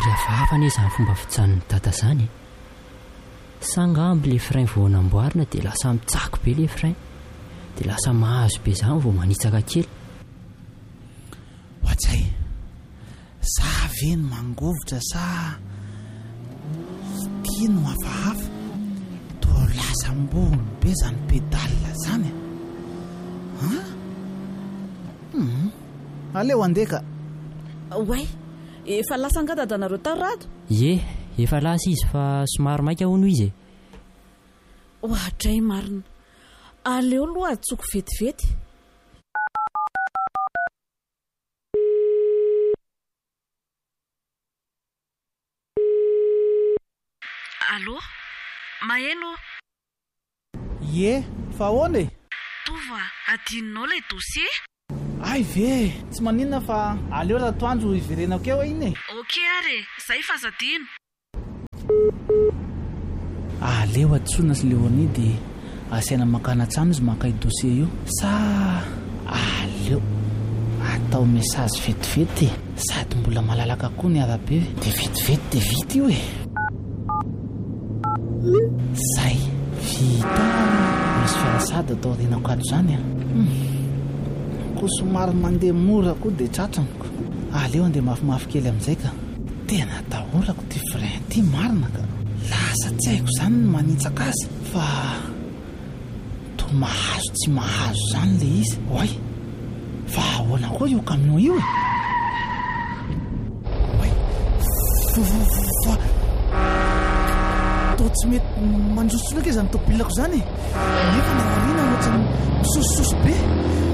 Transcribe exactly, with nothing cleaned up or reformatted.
ary avavana izany fomba fijanony dada zany. Sangamby le frein vao namboarina dia lasa mitsako be le frein, dia lasa mahazo be izany vao manitsaka kely. Hoatsay, sa veny mangovotra sa tiano hafahafa toa lasa ambony be zany pedala zany a hmm. Aleo andeka way efa lasa angadadanareo tarado. Ye, efa lasa izy fa somary maika hono izy e. Ohatray marina, aleo aloha atsoko vetivety. Allô, maheno? Ye, fa ahoana e? Tova, adinonao ilay dossier? Ay ve, tsy maninona fa aleo ratoandro iverenako eo iny e. Ok ary, zay fa zadino. Aleo atsona sy Leonie dia asaina makana trano izy maka io dossier io. Sa aleo atao message vetivety sady mbola malalaka koa ny arabe dia vetivety dia vita io e. Zay vita misy fiarasady atao renako ato zany a ko somary mandeha mora koa dia tratraniko. Aleo andeha mafimafy kely amin'izay ka tena dahorako ty frein ty marina ka lasa tsy haiko zany ny manitsaka azy fa to mahazo tsy mahazo zany le izy. Oay, fa ahoana koa io camion io e. Oay, fa to tsy mety mandrosotrona ke zany tobilako zany e. Nefa navarina ohatrany misosososo be.